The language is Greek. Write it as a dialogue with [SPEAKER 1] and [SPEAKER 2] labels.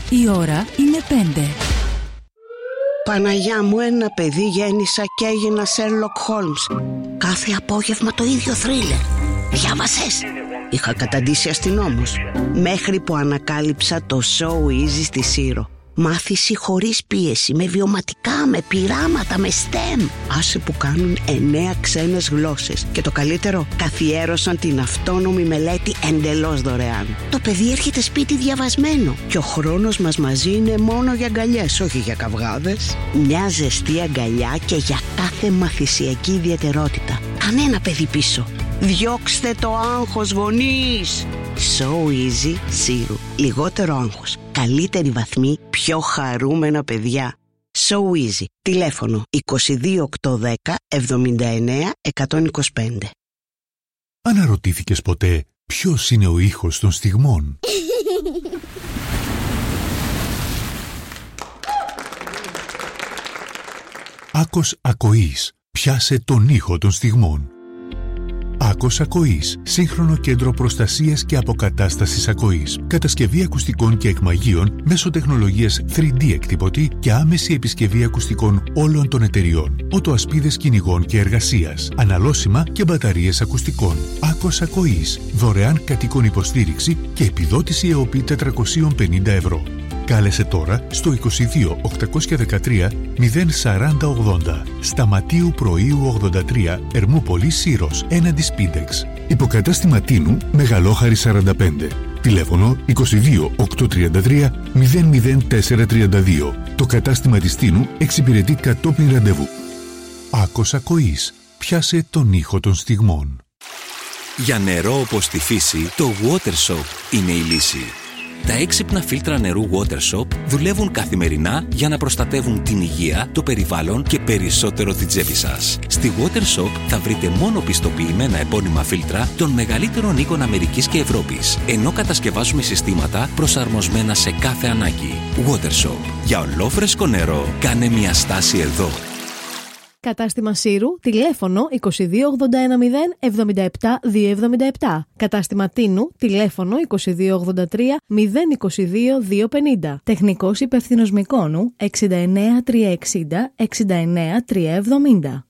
[SPEAKER 1] Η ώρα είναι 5.
[SPEAKER 2] Παναγιά μου, ένα παιδί γέννησα και έγινα Sherlock Holmes. Κάθε απόγευμα το ίδιο θρίλερ. Διάβασες? Είχα καταντήσει αστυνόμος. Μέχρι που ανακάλυψα το So Easy στη Σύρο. Μάθηση χωρίς πίεση, με βιωματικά, με πειράματα, με STEM. Άσε που κάνουν 9 ξένες γλώσσες. Και το καλύτερο, καθιέρωσαν την αυτόνομη μελέτη εντελώς δωρεάν. Το παιδί έρχεται σπίτι διαβασμένο. Και ο χρόνος μας μαζί είναι μόνο για αγκαλιές, όχι για καυγάδες. Μια ζεστή αγκαλιά και για κάθε μαθησιακή ιδιαιτερότητα. Κανένα παιδί πίσω. Διώξτε το άγχος, γονείς. So Easy Σύρου. Λιγότερο άγχος, καλύτερη βαθμή, πιο χαρούμενα παιδιά. So Easy. Τηλέφωνο 22810 79 125.
[SPEAKER 3] Αναρωτήθηκες ποτέ ποιος είναι ο ήχος των στιγμών? Άκος ακοής. Πιάσε τον ήχο των στιγμών. Άκος ακοής. Σύγχρονο κέντρο προστασίας και αποκατάστασης ακοής. Κατασκευή ακουστικών και εκμαγείων μέσω τεχνολογίας 3D εκτυπωτή και άμεση επισκευή ακουστικών όλων των εταιριών. Οτοασπίδες κυνηγών και εργασίας. Αναλώσιμα και μπαταρίες ακουστικών. Άκος ακοής. Δωρεάν κατοίκων υποστήριξη και επιδότηση ΕΟΠΗ 450 ευρώ. Κάλεσε τώρα στο 22 813 04080. Σταματίου Πρωίου 83, Ερμούπολη Σύρος, έναντι Σπίντεξ. Υποκατάστημα Τίνου, Μεγαλόχαρη 45. Τηλέφωνο 22 833 00432. Το κατάστημα της Τίνου εξυπηρετεί κατόπιν ραντεβού. Άκος ακοής. Πιάσε τον ήχο των στιγμών.
[SPEAKER 4] Για νερό όπως τη φύση, το WaterSoap είναι η λύση. Τα έξυπνα φίλτρα νερού WaterSoap δουλεύουν καθημερινά για να προστατεύουν την υγεία, το περιβάλλον και περισσότερο την τσέπη σας. Στη WaterSoap θα βρείτε μόνο πιστοποιημένα επώνυμα φίλτρα των μεγαλύτερων οίκων Αμερικής και Ευρώπης, ενώ κατασκευάζουμε συστήματα προσαρμοσμένα σε κάθε ανάγκη. WaterSoap. Για ολόφρεσκο νερό, κάνε μια στάση εδώ.
[SPEAKER 5] Κατάστημα Σύρου, τηλέφωνο 2281 077 277. Κατάστημα Τίνου, τηλέφωνο 2283 022 250. Τεχνικός υπεύθυνος Μυκόνου 69360 69370.